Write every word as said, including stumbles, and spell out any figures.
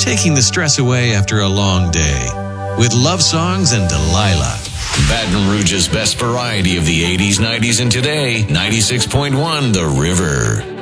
taking the stress away after a long day. With love songs and Delilah. Baton Rouge's best variety of the eighties, nineties, and today, ninety-six point one The River.